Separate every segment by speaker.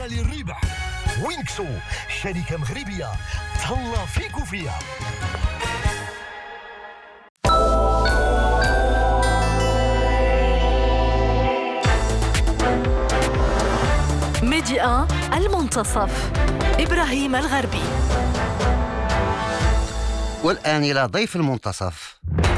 Speaker 1: كبيرة للربح. وينكسو شركة مغربية تهلا فيك وفيها.
Speaker 2: ميديا المنتصف إبراهيم الغربي.
Speaker 3: والآن إلى ضيف المنتصف.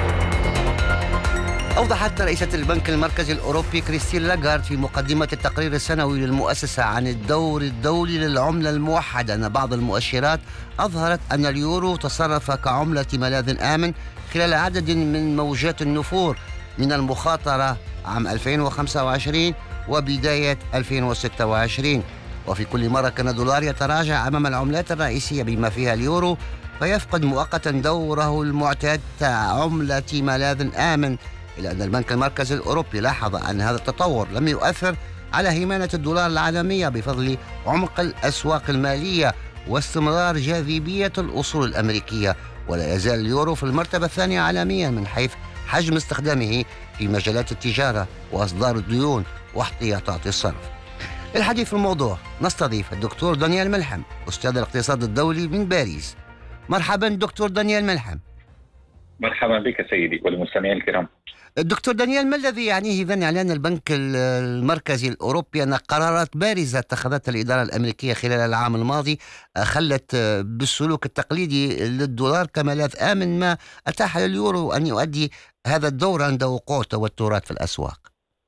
Speaker 3: أوضحت رئيسة البنك المركزي الأوروبي كريستين لاغارد في مقدمة التقرير السنوي للمؤسسة عن الدور الدولي للعملة الموحدة أن بعض المؤشرات أظهرت أن اليورو تصرف كعملة ملاذ آمن خلال عدد من موجات النفور من المخاطرة عام 2025 وبداية 2026. وفي كل مرة كان الدولار يتراجع أمام العملات الرئيسية بما فيها اليورو فيفقد مؤقتا دوره المعتاد كعملة ملاذ آمن، إلا أن البنك المركزي الأوروبي لاحظ أن هذا التطور لم يؤثر على هيمنة الدولار العالمية بفضل عمق الأسواق المالية واستمرار جاذبية الأصول الأمريكية، ولا يزال اليورو في المرتبة الثانية عالميا من حيث حجم استخدامه في مجالات التجارة وإصدار الديون واحتياطات الصرف. للحديث في الموضوع نستضيف الدكتور دانيال ملحم، أستاذ الاقتصاد الدولي من باريس. مرحبا دكتور دانيال ملحم.
Speaker 4: مرحبا بك سيدي والمستمعين الكرام.
Speaker 3: الدكتور دانيال، ما الذي يعنيه إذن إعلان البنك المركزي الأوروبي أن قرارات بارزة اتخذتها الإدارة الأمريكية خلال العام الماضي خلت بالسلوك التقليدي للدولار كملاذ آمن، ما أتاح لليورو أن يؤدي هذا الدور عند وقوع توترات في الأسواق؟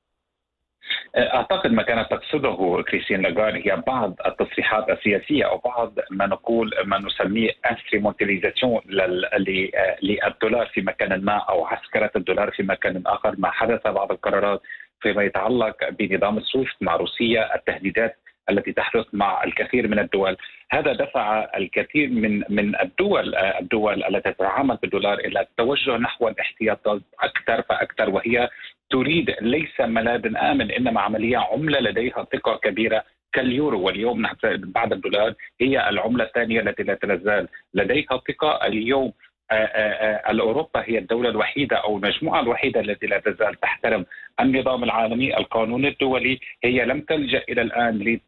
Speaker 4: أعتقد ما كانت تقصده كريستين لاغارد هي بعض التصريحات السياسية أو بعض ما نسميه انسترومنتاليزاسيون للدولار في مكان ما أو عسكرة الدولار في مكان آخر. ما حدث بعض القرارات فيما يتعلق بنظام السويفت مع روسيا، التهديدات التي تحدث مع الكثير من الدول، هذا دفع الكثير من الدول التي تتعامل بالدولار إلى التوجه نحو الاحتياطات أكثر فأكثر، وهي تريد ليس ملاذ آمن إنما عملية عملة لديها ثقة كبيرة كاليورو. واليوم بعد الدولار هي العملة الثانية التي لا تزال لديها ثقة. اليوم أوروبا هي الدولة الوحيدة أو المجموعة الوحيدة التي لا تزال تحترم النظام العالمي، القانون الدولي. هي لم تلجأ إلى الآن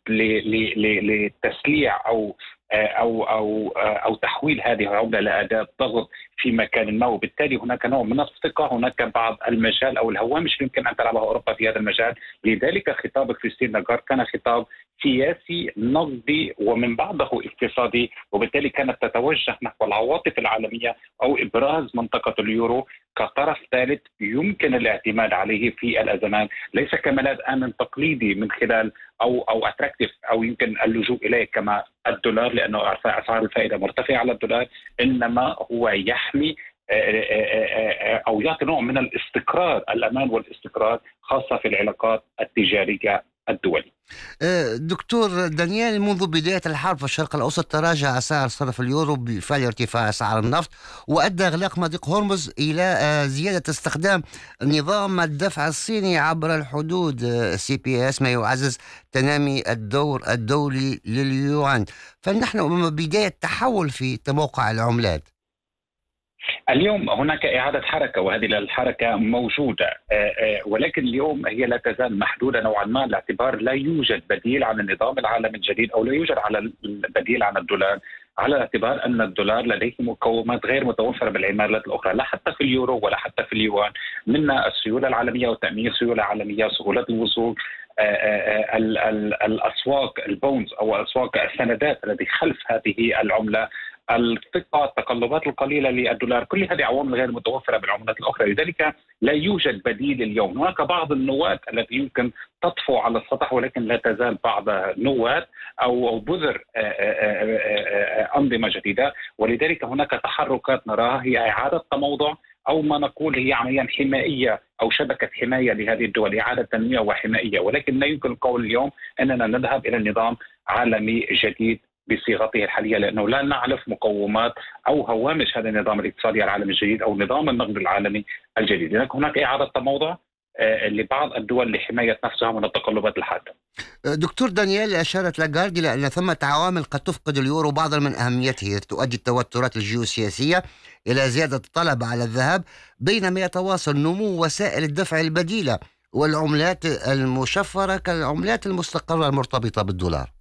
Speaker 4: لتسليع أو تحويل هذه العملة لأداة ضغط في مكان ما، وبالتالي هناك نوع من الثقة. هناك بعض المجال أو الهوامش يمكن أن تلعبها أوروبا في هذا المجال. لذلك خطاب كريستين لاغارد كان خطاب سياسي نقدي ومن بعضه اقتصادي، وبالتالي كانت تتوجه نحو العواطف العالمية أو إبراز منطقة اليورو كطرف ثالث يمكن الاعتماد عليه في الأزمات، ليس كملاذ آمن تقليدي من خلال أو أتراكتيف أو يمكن اللجوء إليه كما الدولار لأنه أسعار الفائدة مرتفعة على الدولار، إنما هو يحمي أو يعطي نوع من الاستقرار، الأمان والاستقرار خاصة في العلاقات التجارية الدولي.
Speaker 3: دكتور دانيال، منذ بداية الحرب في الشرق الأوسط تراجع سعر صرف اليورو بفعل ارتفاع أسعار النفط، وأدى إغلاق مضيق هرمز إلى زيادة استخدام نظام الدفع الصيني عبر الحدود CPS، ما يعزز تنامي الدور الدولي لليوان. فنحن أمام بداية تحول في موقع العملات.
Speaker 4: اليوم هناك إعادة حركة وهذه الحركة موجودة، ولكن اليوم هي لا تزال محدودة نوعا ما لاعتبار لا يوجد بديل عن النظام العالمي الجديد أو لا يوجد على البديل عن الدولار، على اعتبار أن الدولار لديه مقومات غير متوفرة بالعملات الأخرى لا حتى في اليورو ولا حتى في اليوان، منها السيولة العالمية وتأمين السيولة العالمية، سهولة الوصول، الأسواق البونز أو أسواق السندات التي خلف هذه العملة، الثقة، التقلبات القليلة للدولار، كل هذه عوامل غير متوفرة بالعملات الأخرى. لذلك لا يوجد بديل اليوم. هناك بعض النواة التي يمكن تطفو على السطح ولكن لا تزال بعض نواة أو بذر أنظمة جديدة، ولذلك هناك تحركات نراها هي إعادة تموضع أو ما نقول هي عمليا حمائية أو شبكة حماية لهذه الدول، إعادة تنمية وحمائية، ولكن لا يمكن القول اليوم أننا نذهب إلى نظام عالمي جديد بصيغته الحالية، لأنه لا نعرف مقومات أو هوامش هذا النظام الاقتصادي العالمي الجديد أو نظام النقد العالمي الجديد. لذلك هناك إعادة تموضع لبعض الدول لحماية نفسها من التقلبات الحادة.
Speaker 3: دكتور دانيال، أشارت لاغارد إلى أن ثمة عوامل قد تفقد اليورو بعضا من أهميته، تؤدي التوترات الجيوسياسية إلى زيادة الطلب على الذهب، بينما يتواصل نمو وسائل الدفع البديلة والعملات المشفرة كالعملات المستقرة المرتبطة بالدولار.